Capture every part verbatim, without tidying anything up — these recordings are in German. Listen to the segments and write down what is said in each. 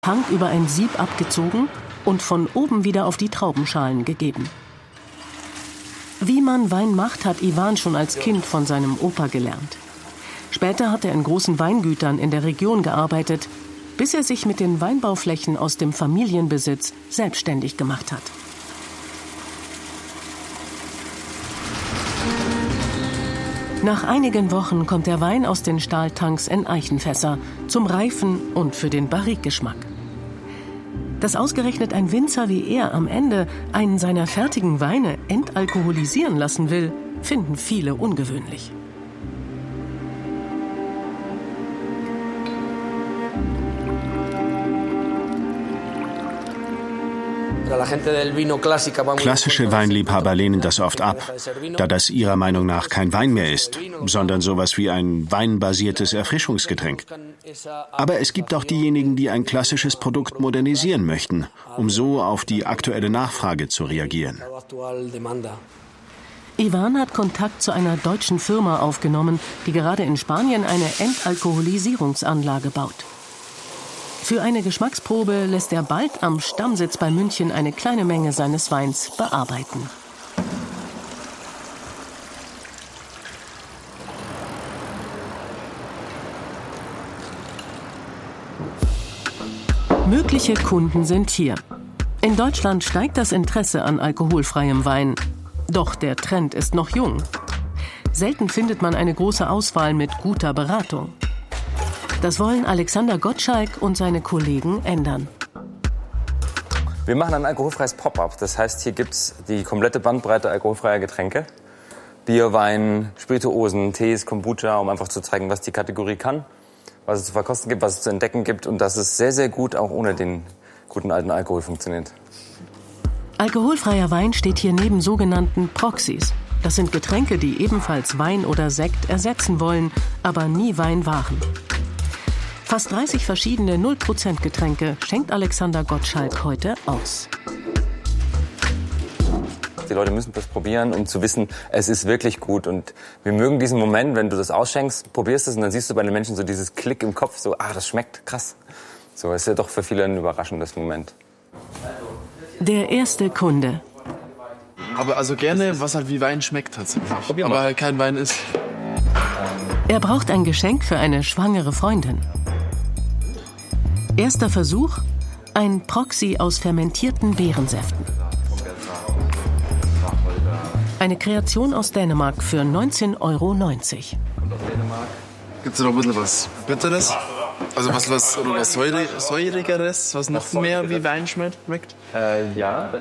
Tank über ein Sieb abgezogen und von oben wieder auf die Traubenschalen gegeben. Wie man Wein macht, hat Iwan schon als Kind von seinem Opa gelernt. Später hat er in großen Weingütern in der Region gearbeitet, bis er sich mit den Weinbauflächen aus dem Familienbesitz selbstständig gemacht hat. Nach einigen Wochen kommt der Wein aus den Stahltanks in Eichenfässer zum Reifen und für den Barrique-Geschmack. Dass ausgerechnet ein Winzer wie er am Ende einen seiner fertigen Weine entalkoholisieren lassen will, finden viele ungewöhnlich. Klassische Weinliebhaber lehnen das oft ab, da das ihrer Meinung nach kein Wein mehr ist, sondern sowas wie ein weinbasiertes Erfrischungsgetränk. Aber es gibt auch diejenigen, die ein klassisches Produkt modernisieren möchten, um so auf die aktuelle Nachfrage zu reagieren. Iwan hat Kontakt zu einer deutschen Firma aufgenommen, die gerade in Spanien eine Entalkoholisierungsanlage baut. Für eine Geschmacksprobe lässt er bald am Stammsitz bei München eine kleine Menge seines Weins bearbeiten. Mögliche Kunden sind hier. In Deutschland steigt das Interesse an alkoholfreiem Wein. Doch der Trend ist noch jung. Selten findet man eine große Auswahl mit guter Beratung. Das wollen Alexander Gottschalk und seine Kollegen ändern. Wir machen ein alkoholfreies Pop-up. Das heißt, hier gibt es die komplette Bandbreite alkoholfreier Getränke. Bier, Wein, Spirituosen, Tees, Kombucha, um einfach zu zeigen, was die Kategorie kann, was es zu verkosten gibt, was es zu entdecken gibt und dass es sehr, sehr gut auch ohne den guten alten Alkohol funktioniert. Alkoholfreier Wein steht hier neben sogenannten Proxys. Das sind Getränke, die ebenfalls Wein oder Sekt ersetzen wollen, aber nie Wein waren. Fast dreißig verschiedene null Prozent Getränke schenkt Alexander Gottschalk heute aus. Die Leute müssen das probieren, um zu wissen, es ist wirklich gut. Und wir mögen diesen Moment, wenn du das ausschenkst, probierst es und dann siehst du bei den Menschen so dieses Klick im Kopf, so, ah, das schmeckt krass. So, ist ja doch für viele ein überraschendes Moment. Der erste Kunde. Aber also gerne, was halt wie Wein schmeckt tatsächlich. Aber halt kein Wein ist. Er braucht ein Geschenk für eine schwangere Freundin. Erster Versuch, ein Proxy aus fermentierten Beerensäften. Eine Kreation aus Dänemark für neunzehn Euro neunzig. Gibt es noch ein bisschen was Bitteres? Also was, was, oder was Säure, Säurigeres, was noch mehr wie Wein schmeckt? Äh, ja.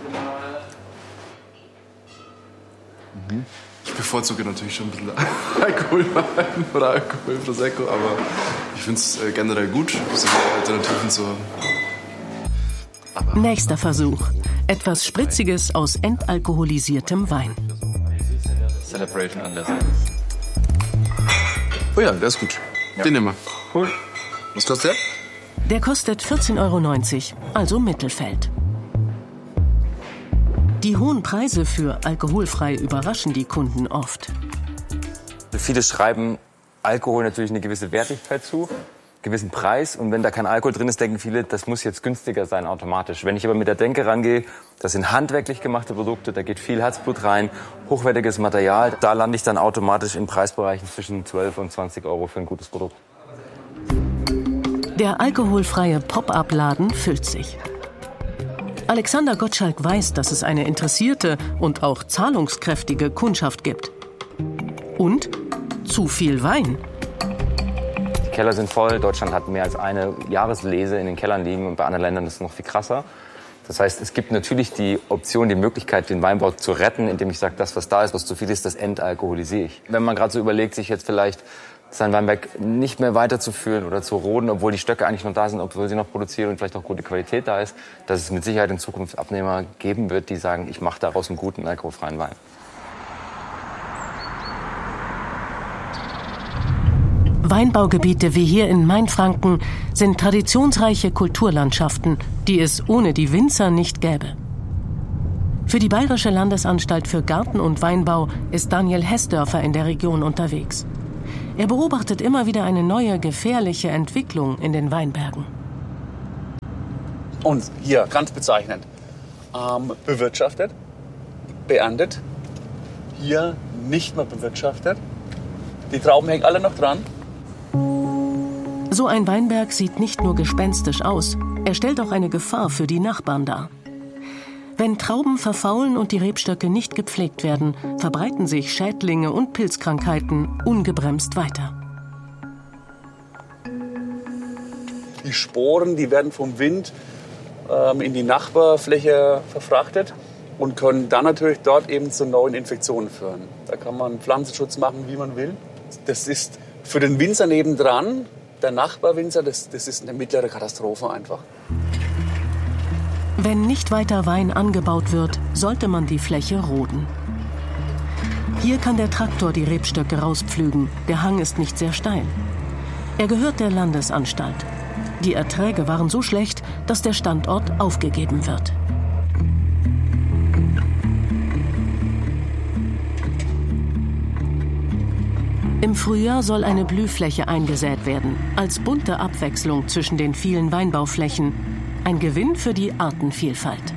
Mhm. Ich bevorzuge natürlich schon ein bisschen Alkoholwein oder Alkohol Prosecco, aber ich finde es generell gut, so Alternativen zu haben. Nächster Versuch. Etwas Spritziges aus entalkoholisiertem Wein. Celebration anders. Oh ja, der ist gut. Ja. Den nehmen wir. Cool. Was kostet der? Der kostet vierzehn Euro neunzig, also Mittelfeld. Die hohen Preise für alkoholfrei überraschen die Kunden oft. Viele schreiben Alkohol natürlich eine gewisse Wertigkeit zu, einen gewissen Preis. Und wenn da kein Alkohol drin ist, denken viele, das muss jetzt günstiger sein automatisch. Wenn ich aber mit der Denke rangehe, das sind handwerklich gemachte Produkte, da geht viel Herzblut rein, hochwertiges Material. Da lande ich dann automatisch in Preisbereichen zwischen zwölf und zwanzig Euro für ein gutes Produkt. Der alkoholfreie Pop-up-Laden füllt sich. Alexander Gottschalk weiß, dass es eine interessierte und auch zahlungskräftige Kundschaft gibt. Und zu viel Wein. Die Keller sind voll. Deutschland hat mehr als eine Jahreslese in den Kellern liegen und bei anderen Ländern ist es noch viel krasser. Das heißt, es gibt natürlich die Option, die Möglichkeit, den Weinbau zu retten, indem ich sage, das, was da ist, was zu viel ist, das entalkoholisiere ich. Wenn man gerade so überlegt, sich jetzt vielleicht sein Weinberg nicht mehr weiterzuführen oder zu roden, obwohl die Stöcke eigentlich noch da sind, obwohl sie noch produzieren und vielleicht auch gute Qualität da ist, dass es mit Sicherheit in Zukunft Abnehmer geben wird, die sagen, ich mache daraus einen guten alkoholfreien Wein. Weinbaugebiete wie hier in Mainfranken sind traditionsreiche Kulturlandschaften, die es ohne die Winzer nicht gäbe. Für die Bayerische Landesanstalt für Garten- und Weinbau ist Daniel Hessdörfer in der Region unterwegs. Er beobachtet immer wieder eine neue, gefährliche Entwicklung in den Weinbergen. Und hier, ganz bezeichnend, ähm, bewirtschaftet, beerntet, hier nicht mehr bewirtschaftet. Die Trauben hängen alle noch dran. So ein Weinberg sieht nicht nur gespenstisch aus, er stellt auch eine Gefahr für die Nachbarn dar. Wenn Trauben verfaulen und die Rebstöcke nicht gepflegt werden, verbreiten sich Schädlinge und Pilzkrankheiten ungebremst weiter. Die Sporen, die werden vom Wind ähm, in die Nachbarfläche verfrachtet und können dann natürlich dort eben zu neuen Infektionen führen. Da kann man Pflanzenschutz machen, wie man will. Das ist für den Winzer nebendran, der Nachbarwinzer, das, das ist eine mittlere Katastrophe einfach. Wenn nicht weiter Wein angebaut wird, sollte man die Fläche roden. Hier kann der Traktor die Rebstöcke rauspflügen. Der Hang ist nicht sehr steil. Er gehört der Landesanstalt. Die Erträge waren so schlecht, dass der Standort aufgegeben wird. Im Frühjahr soll eine Blühfläche eingesät werden, als bunte Abwechslung zwischen den vielen Weinbauflächen. Ein Gewinn für die Artenvielfalt.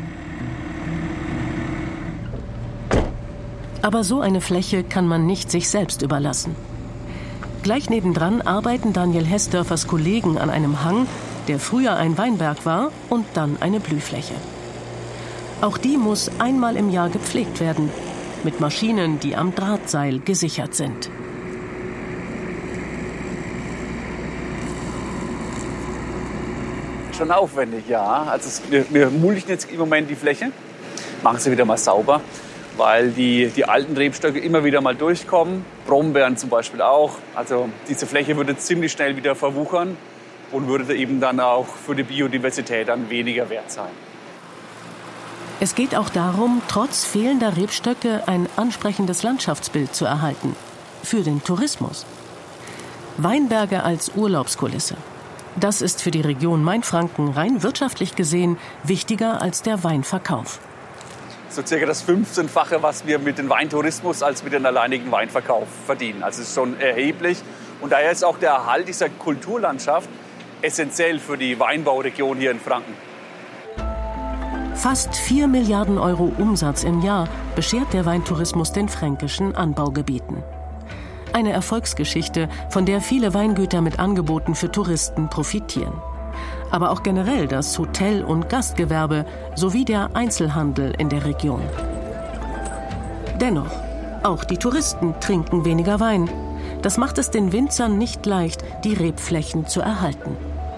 Aber so eine Fläche kann man nicht sich selbst überlassen. Gleich nebendran arbeiten Daniel Hessdörfers Kollegen an einem Hang, der früher ein Weinberg war und dann eine Blühfläche. Auch die muss einmal im Jahr gepflegt werden, mit Maschinen, die am Drahtseil gesichert sind. Schon aufwendig, ja. Also es, wir, wir mulchen jetzt im Moment die Fläche, machen sie wieder mal sauber, weil die, die alten Rebstöcke immer wieder mal durchkommen. Brombeeren zum Beispiel auch. Also diese Fläche würde ziemlich schnell wieder verwuchern und würde eben dann auch für die Biodiversität dann weniger wert sein. Es geht auch darum, trotz fehlender Rebstöcke ein ansprechendes Landschaftsbild zu erhalten. Für den Tourismus. Weinberge als Urlaubskulisse. Das ist für die Region Mainfranken rein wirtschaftlich gesehen wichtiger als der Weinverkauf. So circa das fünfzehnfache, was wir mit dem Weintourismus als mit dem alleinigen Weinverkauf verdienen. Also es ist schon erheblich. Und daher ist auch der Erhalt dieser Kulturlandschaft essentiell für die Weinbauregion hier in Franken. Fast vier Milliarden Euro Umsatz im Jahr beschert der Weintourismus den fränkischen Anbaugebieten. Eine Erfolgsgeschichte, von der viele Weingüter mit Angeboten für Touristen profitieren. Aber auch generell das Hotel- und Gastgewerbe sowie der Einzelhandel in der Region. Dennoch, auch die Touristen trinken weniger Wein. Das macht es den Winzern nicht leicht, die Rebflächen zu erhalten.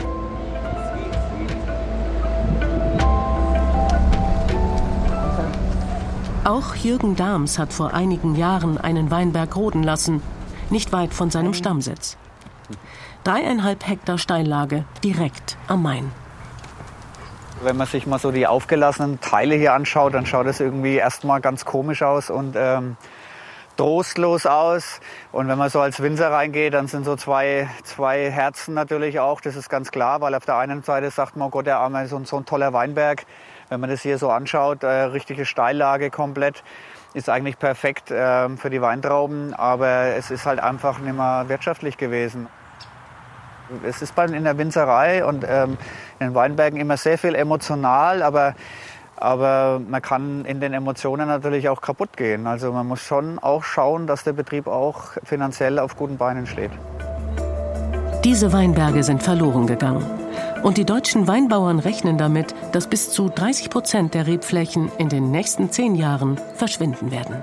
Auch Jürgen Dahms hat vor einigen Jahren einen Weinberg roden lassen, nicht weit von seinem Stammsitz. Dreieinhalb Hektar Steillage direkt am Main. Wenn man sich mal so die aufgelassenen Teile hier anschaut, dann schaut es irgendwie erstmal ganz komisch aus und ähm, trostlos aus. Und wenn man so als Winzer reingeht, dann sind so zwei, zwei Herzen natürlich auch. Das ist ganz klar, weil auf der einen Seite sagt man, oh Gott, der Arme, so, so ein toller Weinberg. Wenn man das hier so anschaut, äh, richtige Steillage komplett. Ist eigentlich perfekt äh, für die Weintrauben, aber es ist halt einfach nicht mehr wirtschaftlich gewesen. Es ist bei, in der Winzerei und ähm, in den Weinbergen immer sehr viel emotional, aber, aber man kann in den Emotionen natürlich auch kaputt gehen. Also man muss schon auch schauen, dass der Betrieb auch finanziell auf guten Beinen steht. Diese Weinberge sind verloren gegangen. Und die deutschen Weinbauern rechnen damit, dass bis zu dreißig Prozent der Rebflächen in den nächsten zehn Jahren verschwinden werden.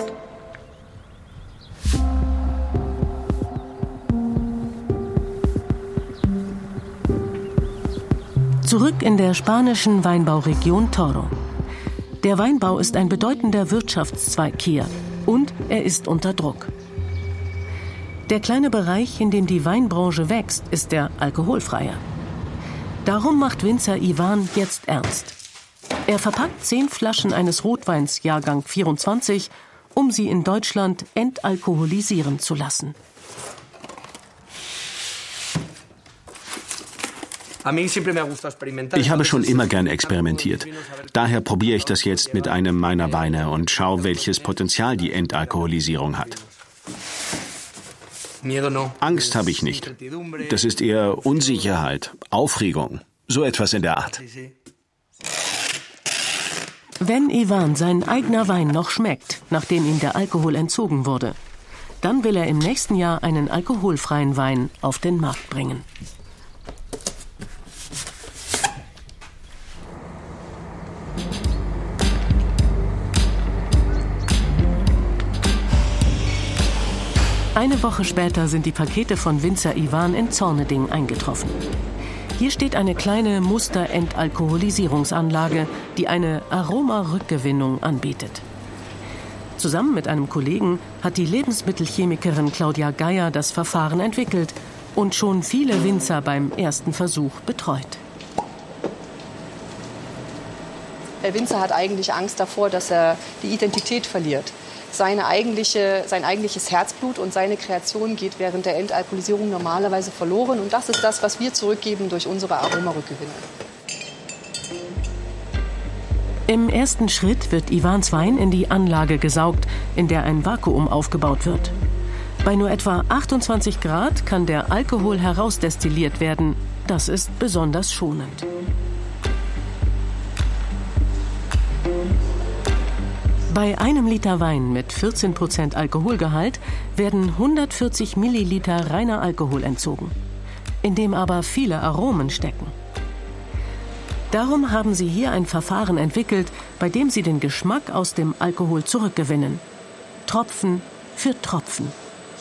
Zurück in der spanischen Weinbauregion Toro. Der Weinbau ist ein bedeutender Wirtschaftszweig hier und er ist unter Druck. Der kleine Bereich, in dem die Weinbranche wächst, ist der alkoholfreie. Darum macht Winzer Ivan jetzt ernst. Er verpackt zehn Flaschen eines Rotweins Jahrgang vierundzwanzig, um sie in Deutschland entalkoholisieren zu lassen. Ich habe schon immer gern experimentiert. Daher probiere ich das jetzt mit einem meiner Weine und schaue, welches Potenzial die Entalkoholisierung hat. Angst habe ich nicht. Das ist eher Unsicherheit, Aufregung, so etwas in der Art. Wenn Ivan sein eigener Wein noch schmeckt, nachdem ihm der Alkohol entzogen wurde, dann will er im nächsten Jahr einen alkoholfreien Wein auf den Markt bringen. Eine Woche später sind die Pakete von Winzer Ivan in Zorneding eingetroffen. Hier steht eine kleine Muster-Entalkoholisierungsanlage, die eine Aromarückgewinnung anbietet. Zusammen mit einem Kollegen hat die Lebensmittelchemikerin Claudia Geier das Verfahren entwickelt und schon viele Winzer beim ersten Versuch betreut. Der Winzer hat eigentlich Angst davor, dass er die Identität verliert. Seine eigentliche, sein eigentliches Herzblut und seine Kreation geht während der Entalkoholisierung normalerweise verloren. Und das ist das, was wir zurückgeben durch unsere Aromarückgewinnung. Im ersten Schritt wird Ivans Wein in die Anlage gesaugt, in der ein Vakuum aufgebaut wird. Bei nur etwa achtundzwanzig Grad kann der Alkohol herausdestilliert werden. Das ist besonders schonend. Bei einem Liter Wein mit vierzehn Prozent Alkoholgehalt werden hundertvierzig Milliliter reiner Alkohol entzogen, in dem aber viele Aromen stecken. Darum haben sie hier ein Verfahren entwickelt, bei dem sie den Geschmack aus dem Alkohol zurückgewinnen. Tropfen für Tropfen.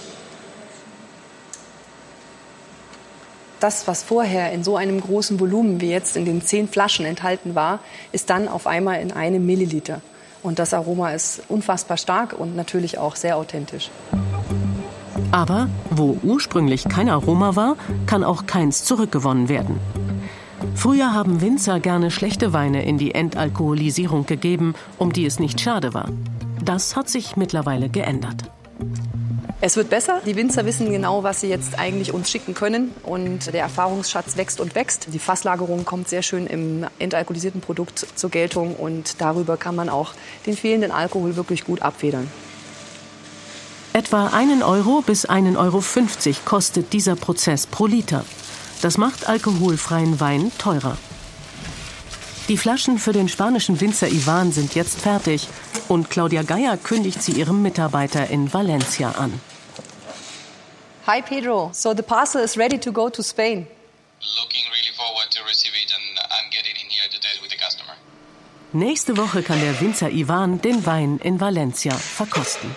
Das, was vorher in so einem großen Volumen wie jetzt in den zehn Flaschen enthalten war, ist dann auf einmal in einem Milliliter. Und das Aroma ist unfassbar stark und natürlich auch sehr authentisch. Aber wo ursprünglich kein Aroma war, kann auch keins zurückgewonnen werden. Früher haben Winzer gerne schlechte Weine in die Entalkoholisierung gegeben, um die es nicht schade war. Das hat sich mittlerweile geändert. Es wird besser. Die Winzer wissen genau, was sie jetzt eigentlich uns schicken können. Und der Erfahrungsschatz wächst und wächst. Die Fasslagerung kommt sehr schön im entalkoholisierten Produkt zur Geltung. Und darüber kann man auch den fehlenden Alkohol wirklich gut abfedern. Etwa einen Euro bis einen Euro fünfzig kostet dieser Prozess pro Liter. Das macht alkoholfreien Wein teurer. Die Flaschen für den spanischen Winzer Ivan sind jetzt fertig und Claudia Geier kündigt sie ihrem Mitarbeiter in Valencia an. Hi Pedro, so the parcel is ready to go to Spain. Looking really forward to receive it and I'm getting in here to date with the customer. Nächste Woche kann der Winzer Ivan den Wein in Valencia verkosten.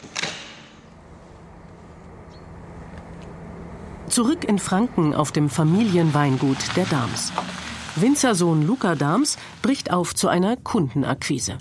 Zurück in Franken auf dem Familienweingut der Dahms. Winzersohn Luca Dahms bricht auf zu einer Kundenakquise.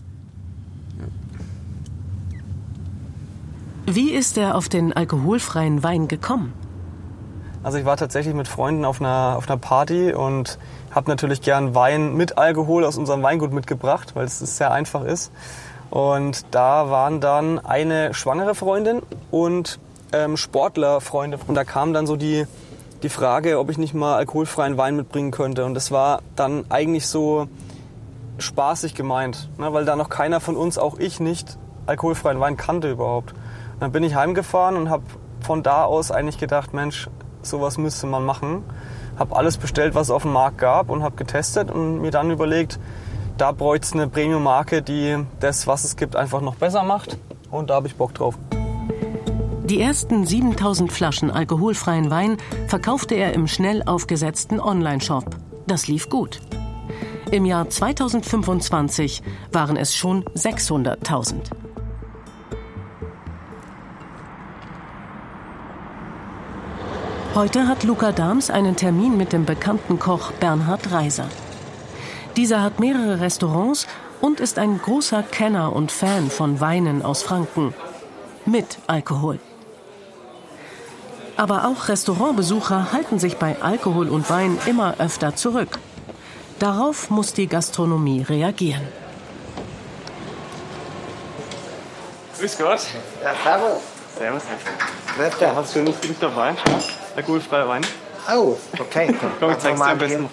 Wie ist er auf den alkoholfreien Wein gekommen? Also ich war tatsächlich mit Freunden auf einer, auf einer Party und habe natürlich gern Wein mit Alkohol aus unserem Weingut mitgebracht, weil es sehr einfach ist. Und da waren dann eine schwangere Freundin und ähm, Sportlerfreunde. Und da kam dann so die... die Frage, ob ich nicht mal alkoholfreien Wein mitbringen könnte. Und das war dann eigentlich so spaßig gemeint, ne? Weil da noch keiner von uns, auch ich nicht, alkoholfreien Wein kannte überhaupt. Und dann bin ich heimgefahren und habe von da aus eigentlich gedacht, Mensch, sowas müsste man machen. Habe alles bestellt, was es auf dem Markt gab und habe getestet und mir dann überlegt, da bräuchte es eine Premium-Marke, die das, was es gibt, einfach noch besser macht. Und da habe ich Bock drauf. Die ersten siebentausend Flaschen alkoholfreien Wein verkaufte er im schnell aufgesetzten Online-Shop. Das lief gut. Im Jahr zweitausendfünfundzwanzig waren es schon sechshunderttausend. Heute hat Luca Dahms einen Termin mit dem bekannten Koch Bernhard Reiser. Dieser hat mehrere Restaurants und ist ein großer Kenner und Fan von Weinen aus Franken. Mit Alkohol. Aber auch Restaurantbesucher halten sich bei Alkohol und Wein immer öfter zurück. Darauf muss die Gastronomie reagieren. Grüß Gott. Ja, servus. Servus. Wetter. Was Schönes für dich dabei? Alkoholfreier Wein. Oh, okay. Komm, ich zeig's dir am besten.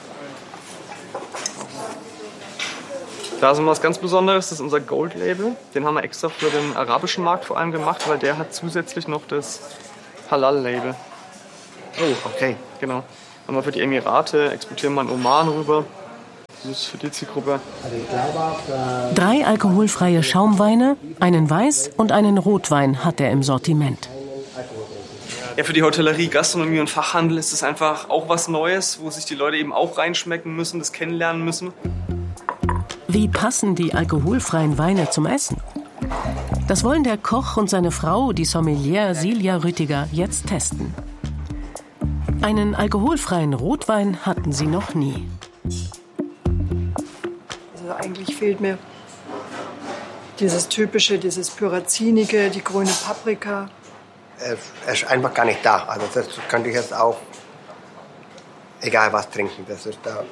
Da ist noch was ganz Besonderes, das ist unser Gold Label. Den haben wir extra für den arabischen Markt vor allem gemacht, weil der hat zusätzlich noch das Halal Label. Oh, okay. Genau. Haben wir für die Emirate, exportieren wir in Oman rüber. Das ist für die Zielgruppe. Drei alkoholfreie Schaumweine, einen Weiß- und einen Rotwein hat er im Sortiment. Ja, für die Hotellerie, Gastronomie und Fachhandel ist es einfach auch was Neues, wo sich die Leute eben auch reinschmecken müssen, das kennenlernen müssen. Wie passen die alkoholfreien Weine zum Essen? Das wollen der Koch und seine Frau, die Sommelier Silja Rüttiger, jetzt testen. Einen alkoholfreien Rotwein hatten sie noch nie. Also eigentlich fehlt mir dieses typische, dieses Pyrazinige, die grüne Paprika. Es ist einfach gar nicht da. Also das könnte ich jetzt auch, egal was, trinken. Das ist da.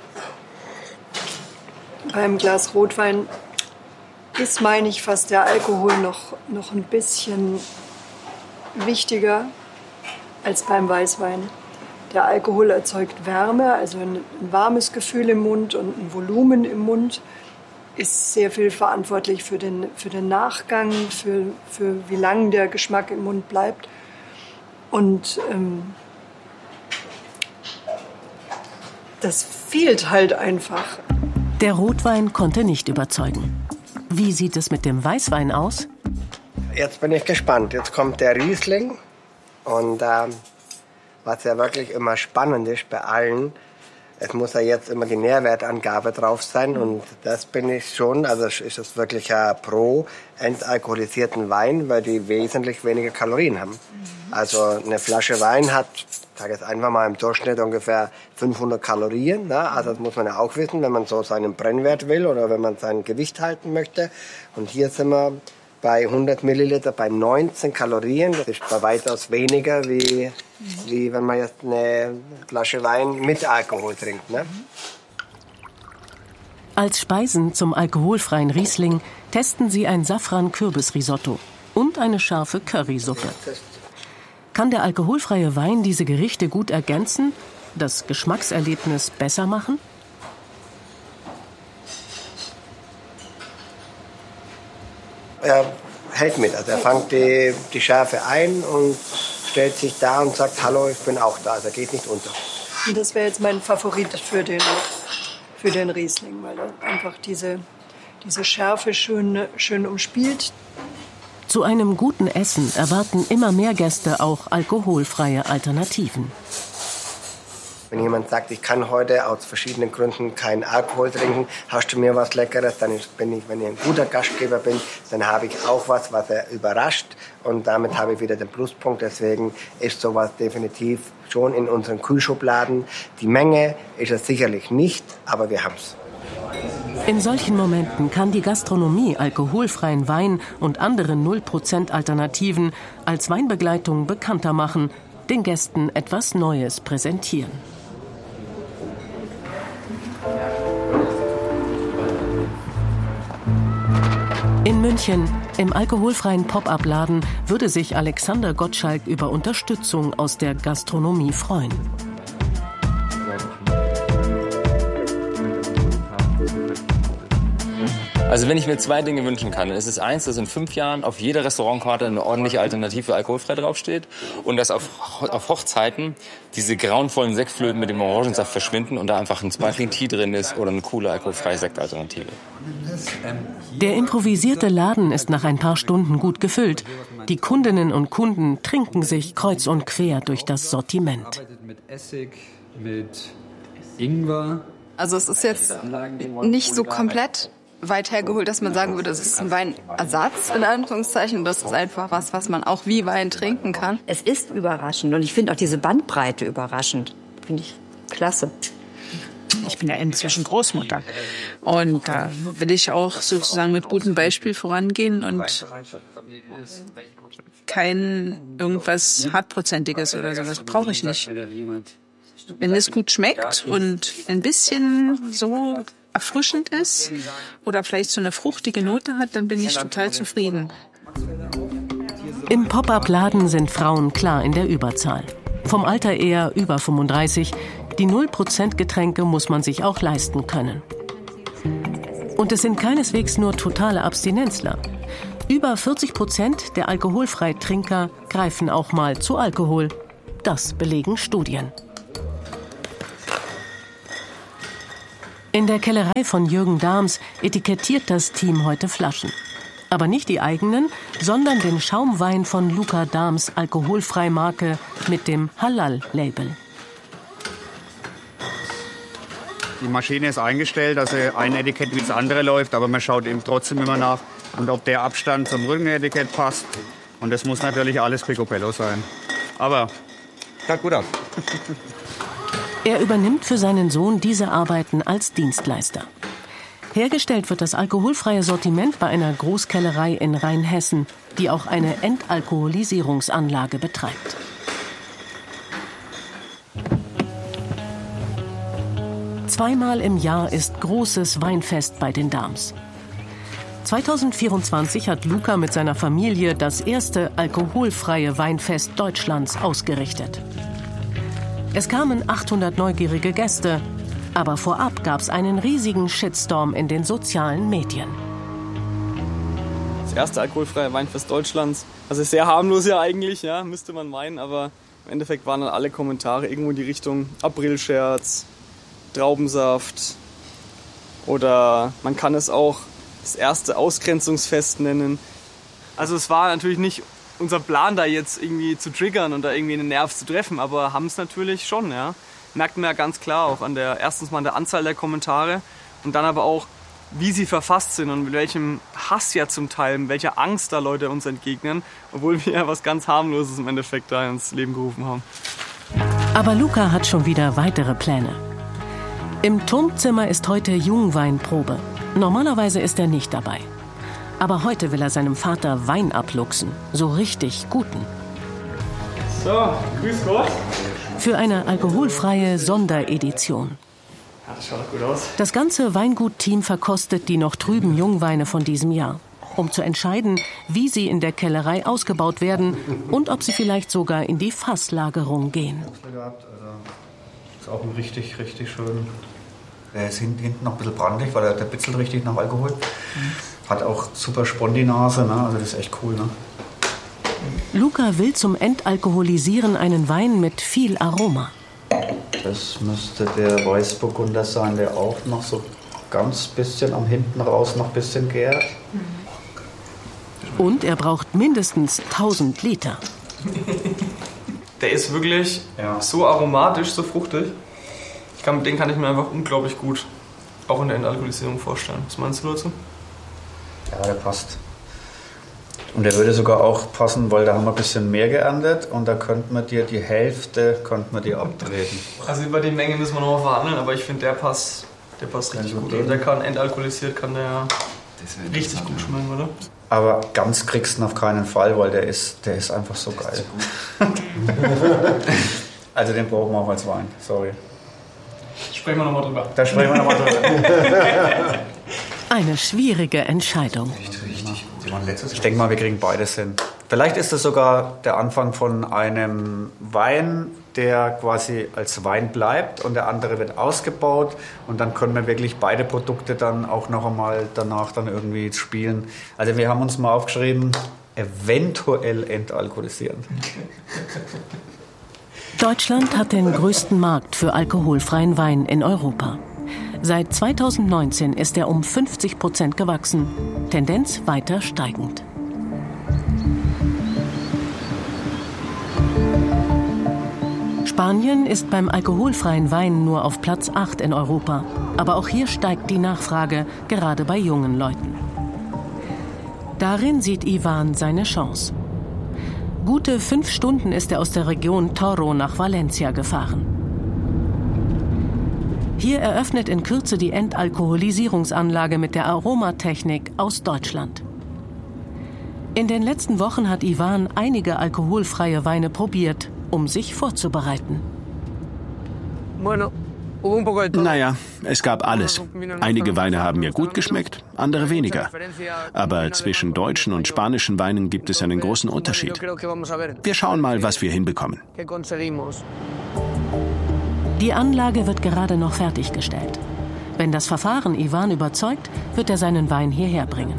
Beim Glas Rotwein ist, meine ich, fast der Alkohol noch, noch ein bisschen wichtiger als beim Weißwein. Der Alkohol erzeugt Wärme, also ein, ein warmes Gefühl im Mund und ein Volumen im Mund. Ist sehr viel verantwortlich für den, für den Nachgang, für, für wie lange der Geschmack im Mund bleibt. Und ähm, das fehlt halt einfach. Der Rotwein konnte nicht überzeugen. Wie sieht es mit dem Weißwein aus? Jetzt bin ich gespannt. Jetzt kommt der Riesling. Und ähm, was ja wirklich immer spannend ist bei allen, es muss ja jetzt immer die Nährwertangabe drauf sein. Und das bin ich schon, also ist es wirklich ein pro entalkoholisierten Wein, weil die wesentlich weniger Kalorien haben. Also eine Flasche Wein hat, ich sage jetzt einfach mal im Durchschnitt ungefähr fünfhundert Kalorien. Ne? Also das muss man ja auch wissen, wenn man so seinen Brennwert will oder wenn man sein Gewicht halten möchte. Und hier sind wir bei hundert Milliliter bei neunzehn Kalorien. Das ist bei weitaus weniger, wie, wie wenn man jetzt eine Flasche Wein mit Alkohol trinkt. Ne? Als Speisen zum alkoholfreien Riesling testen sie ein Safran-Kürbis-Risotto und eine scharfe Currysuppe. Kann der alkoholfreie Wein diese Gerichte gut ergänzen, das Geschmackserlebnis besser machen? Er hält mit, also er fängt die, die Schärfe ein und stellt sich da und sagt, hallo, ich bin auch da, also er geht nicht unter. Und das wäre jetzt mein Favorit für den, für den Riesling, weil er einfach diese, diese Schärfe schön, schön umspielt. Zu einem guten Essen erwarten immer mehr Gäste auch alkoholfreie Alternativen. Wenn jemand sagt, ich kann heute aus verschiedenen Gründen keinen Alkohol trinken, hast du mir was Leckeres, dann bin ich, wenn ich ein guter Gastgeber bin, dann habe ich auch was, was er überrascht. Und damit habe ich wieder den Pluspunkt. Deswegen ist sowas definitiv schon in unseren Kühlschubladen. Die Menge ist es sicherlich nicht, aber wir haben es. In solchen Momenten kann die Gastronomie alkoholfreien Wein und andere null Prozent Alternativen als Weinbegleitung bekannter machen, den Gästen etwas Neues präsentieren. In München, im alkoholfreien Pop-up-Laden, würde sich Alexander Gottschalk über Unterstützung aus der Gastronomie freuen. Also wenn ich mir zwei Dinge wünschen kann, dann ist es eins, dass in fünf Jahren auf jeder Restaurantkarte eine ordentliche Alternative für alkoholfrei draufsteht und dass auf, auf Hochzeiten diese grauenvollen Sektflöten mit dem Orangensaft verschwinden und da einfach ein Sparkling Tea drin ist oder eine coole alkoholfreie Sektalternative. Der improvisierte Laden ist nach ein paar Stunden gut gefüllt. Die Kundinnen und Kunden trinken sich kreuz und quer durch das Sortiment. Mit Essig, mit Ingwer. Also es ist jetzt nicht so komplett weit hergeholt, dass man sagen würde, das ist ein Weinersatz, in Anführungszeichen. Das ist einfach was, was man auch wie Wein trinken kann. Es ist überraschend und ich finde auch diese Bandbreite überraschend. Finde ich klasse. Ich bin ja inzwischen Großmutter und da will ich auch sozusagen mit gutem Beispiel vorangehen und kein irgendwas Hartprozentiges oder so, das brauche ich nicht. Wenn es gut schmeckt und ein bisschen so erfrischend ist oder vielleicht so eine fruchtige Note hat, dann bin ich total zufrieden. Im Pop-up-Laden sind Frauen klar in der Überzahl. Vom Alter eher über fünfunddreißig. Die null Prozent Getränke muss man sich auch leisten können. Und es sind keineswegs nur totale Abstinenzler. Über vierzig Prozent der Alkoholfreitrinker greifen auch mal zu Alkohol. Das belegen Studien. In der Kellerei von Jürgen Dahms etikettiert das Team heute Flaschen. Aber nicht die eigenen, sondern den Schaumwein von Luca Dahms Alkoholfreimarke mit dem Halal-Label. Die Maschine ist eingestellt, also ein Etikett wie das andere läuft, aber man schaut eben trotzdem immer nach, und ob der Abstand zum Rückenetikett passt. Und das muss natürlich alles Picobello sein. Aber schaut gut aus. Er übernimmt für seinen Sohn diese Arbeiten als Dienstleister. Hergestellt wird das alkoholfreie Sortiment bei einer Großkellerei in Rheinhessen, die auch eine Entalkoholisierungsanlage betreibt. Zweimal im Jahr ist großes Weinfest bei den Dahms. zweitausendvierundzwanzig hat Luca mit seiner Familie das erste alkoholfreie Weinfest Deutschlands ausgerichtet. Es kamen achthundert neugierige Gäste, aber vorab gab es einen riesigen Shitstorm in den sozialen Medien. Das erste alkoholfreie Weinfest Deutschlands, also sehr harmlos ja eigentlich, ja, müsste man meinen, aber im Endeffekt waren dann alle Kommentare irgendwo in die Richtung Aprilscherz, Traubensaft oder man kann es auch das erste Ausgrenzungsfest nennen. Also es war natürlich nicht unser Plan, da jetzt irgendwie zu triggern und da irgendwie einen Nerv zu treffen, aber haben es natürlich schon, ja. Merkt man ja ganz klar auch an der, erstens mal an der Anzahl der Kommentare und dann aber auch, wie sie verfasst sind und mit welchem Hass ja zum Teil, mit welcher Angst da Leute uns entgegnen, obwohl wir ja was ganz Harmloses im Endeffekt da ins Leben gerufen haben. Aber Luca hat schon wieder weitere Pläne. Im Turmzimmer ist heute Jungweinprobe. Normalerweise ist er nicht dabei. Aber heute will er seinem Vater Wein abluchsen. So richtig guten. So, grüß Gott. Für eine alkoholfreie Sonderedition. Ja, das schaut doch gut aus. Das ganze Weingut-Team verkostet die noch trüben Jungweine von diesem Jahr, um zu entscheiden, wie sie in der Kellerei ausgebaut werden und ob sie vielleicht sogar in die Fasslagerung gehen. Ist auch ein richtig, richtig schön. Der ist hinten noch ein bisschen brandig, weil der, der bitzelt richtig nach Alkohol. Mhm. Hat auch super Spondi-Nase, ne? Also das ist echt cool. Ne? Luca will zum Entalkoholisieren einen Wein mit viel Aroma. Das müsste der Weißburgunder sein, der auch noch so ganz bisschen am hinten raus noch ein bisschen gärt. Und er braucht mindestens tausend Liter. Der ist wirklich ja. so aromatisch, so fruchtig. Ich kann, den kann ich mir einfach unglaublich gut auch in der Entalkoholisierung vorstellen. Was meinst du dazu? Ja, der passt. Und der würde sogar auch passen, weil da haben wir ein bisschen mehr geerntet und da könnten wir dir die Hälfte könnten wir dir abtreten. Also über die Menge müssen wir noch mal verhandeln, aber ich finde, der passt, der passt richtig gut. Und der kann entalkoholisiert, kann der richtig gut schmecken, oder? Aber ganz kriegst du ihn auf keinen Fall, weil der ist, der ist einfach so geil. Also den brauchen wir auch als Wein, sorry. Sprechen wir nochmal drüber. Da sprechen wir nochmal drüber. Eine schwierige Entscheidung. Ich denke mal, wir kriegen beides hin. Vielleicht ist das sogar der Anfang von einem Wein, der quasi als Wein bleibt und der andere wird ausgebaut und dann können wir wirklich beide Produkte dann auch noch einmal danach dann irgendwie spielen. Also wir haben uns mal aufgeschrieben, eventuell entalkoholisieren. Deutschland hat den größten Markt für alkoholfreien Wein in Europa. Seit zweitausendneunzehn ist er um fünfzig Prozent gewachsen, Tendenz weiter steigend. Spanien ist beim alkoholfreien Wein nur auf Platz acht in Europa. Aber auch hier steigt die Nachfrage, gerade bei jungen Leuten. Darin sieht Ivan seine Chance. Gute fünf Stunden ist er aus der Region Toro nach Valencia gefahren. Hier eröffnet in Kürze die Entalkoholisierungsanlage mit der Aromatechnik aus Deutschland. In den letzten Wochen hat Ivan einige alkoholfreie Weine probiert, um sich vorzubereiten. Naja, es gab alles. Einige Weine haben mir gut geschmeckt, andere weniger. Aber zwischen deutschen und spanischen Weinen gibt es einen großen Unterschied. Wir schauen mal, was wir hinbekommen. Die Anlage wird gerade noch fertiggestellt. Wenn das Verfahren Ivan überzeugt, wird er seinen Wein hierher bringen.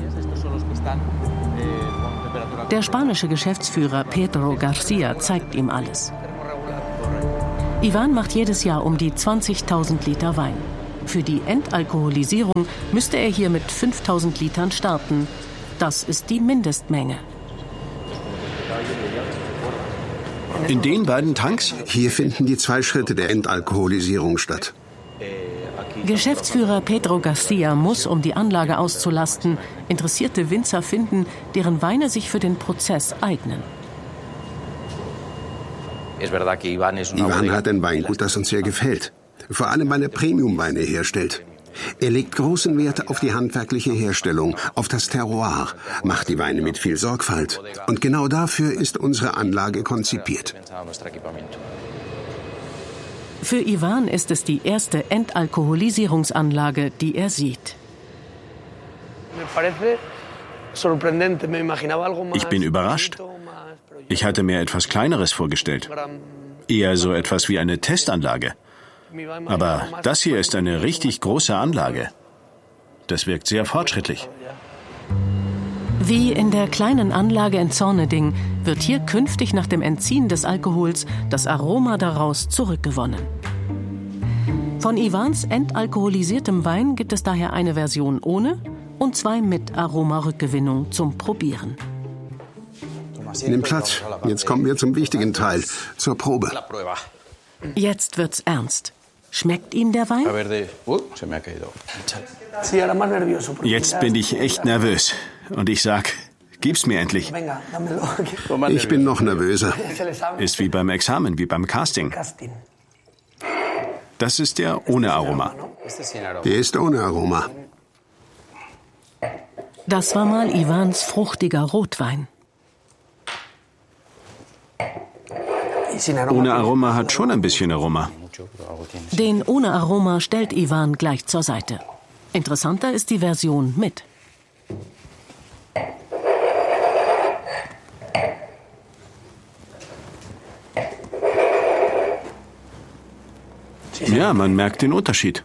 Der spanische Geschäftsführer Pedro Garcia zeigt ihm alles. Ivan macht jedes Jahr um die zwanzigtausend Liter Wein. Für die Entalkoholisierung müsste er hier mit fünftausend Litern starten. Das ist die Mindestmenge. In den beiden Tanks? Hier finden die zwei Schritte der Entalkoholisierung statt. Geschäftsführer Pedro Garcia muss, um die Anlage auszulasten, interessierte Winzer finden, deren Weine sich für den Prozess eignen. Ivan hat ein Weingut, das uns sehr gefällt. Vor allem, weil er Premium-Weine herstellt. Er legt großen Wert auf die handwerkliche Herstellung, auf das Terroir, macht die Weine mit viel Sorgfalt. Und genau dafür ist unsere Anlage konzipiert. Für Ivan ist es die erste Entalkoholisierungsanlage, die er sieht. Ich bin überrascht. Ich hatte mir etwas Kleineres vorgestellt. Eher so etwas wie eine Testanlage. Aber das hier ist eine richtig große Anlage. Das wirkt sehr fortschrittlich. Wie in der kleinen Anlage in Zorneding wird hier künftig nach dem Entziehen des Alkohols das Aroma daraus zurückgewonnen. Von Ivans entalkoholisiertem Wein gibt es daher eine Version ohne und zwei mit Aromarückgewinnung zum Probieren. Nimm Platz. Jetzt kommen wir zum wichtigen Teil, zur Probe. Jetzt wird's ernst. Schmeckt Ihnen der Wein? Jetzt bin ich echt nervös. Und ich sag, gib's mir endlich. Ich bin noch nervöser. Ist wie beim Examen, wie beim Casting. Das ist der ohne Aroma. Der ist ohne Aroma. Das war mal Ivans fruchtiger Rotwein. Ohne Aroma hat schon ein bisschen Aroma. Den ohne Aroma stellt Ivan gleich zur Seite. Interessanter ist die Version mit. Ja, man merkt den Unterschied.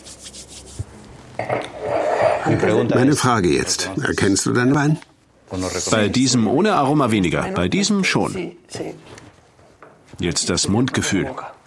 Meine Frage jetzt. Erkennst du deinen Wein? Bei diesem ohne Aroma weniger, bei diesem schon. Jetzt das Mundgefühl.